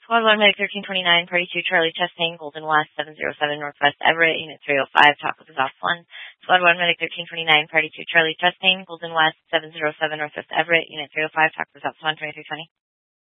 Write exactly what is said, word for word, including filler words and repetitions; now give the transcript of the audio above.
Squad one, Medic thirteen twenty-nine, Party two, Charlie testing, Golden West, seven zero seven, Northwest Everett, Unit three oh five, talk with Exhaust one. Squad one, Medic thirteen twenty-nine, Party two, Charlie testing, Golden West, seven zero seven, Northwest Everett, Unit three oh five, talk with Exhaust one, twenty-three twenty.